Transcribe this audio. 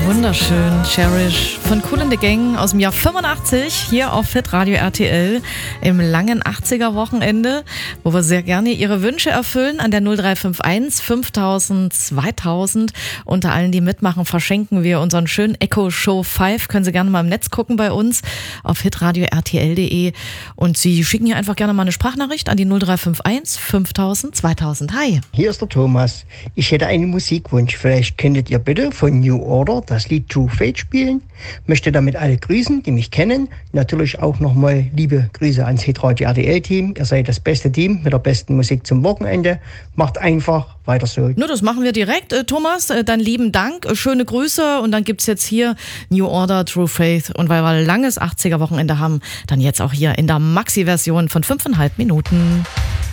Wunderschön, Cherish von Kool and the Gang aus dem Jahr 85 hier auf Hitradio RTL im langen 80er Wochenende, wo wir sehr gerne Ihre Wünsche erfüllen an der 0351 5000 2000. Unter allen, die mitmachen, verschenken wir unseren schönen Echo Show 5. Können Sie gerne mal im Netz gucken bei uns auf hitradio rtl.de und Sie schicken hier einfach gerne mal eine Sprachnachricht an die 0351 5000 2000. Hi. Hier ist der Thomas. Ich hätte einen Musikwunsch. Vielleicht könntet ihr bitte von New Order das Lied True Fate spielen. Möchte damit alle grüßen, die mich kennen. Natürlich auch nochmal liebe Grüße ans Hitradio RTL-Team. Ihr seid das beste Team mit der besten Musik zum Wochenende. Macht einfach weiter so. Nur das machen wir direkt. Thomas, dann lieben Dank. Schöne Grüße. Und dann gibt's jetzt hier New Order, True Faith. Und weil wir ein langes 80er-Wochenende haben, dann jetzt auch hier in der Maxi-Version von 5,5 Minuten.